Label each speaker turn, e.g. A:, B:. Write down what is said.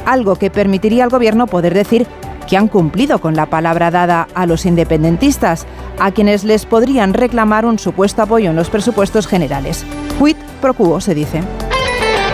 A: algo que permitiría al Gobierno poder decir que han cumplido con la palabra dada a los independentistas, a quienes les podrían reclamar un supuesto apoyo en los presupuestos generales. Quid pro quo, se dice.